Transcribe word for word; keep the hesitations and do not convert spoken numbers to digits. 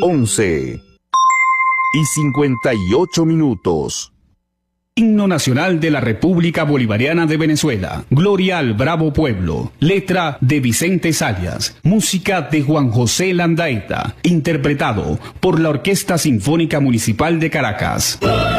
once y cincuenta y ocho minutos. Himno Nacional de la República Bolivariana de Venezuela. Gloria al bravo pueblo. Letra de Vicente Sayas. Música de Juan José Landaeta. Interpretado por la Orquesta Sinfónica Municipal de Caracas.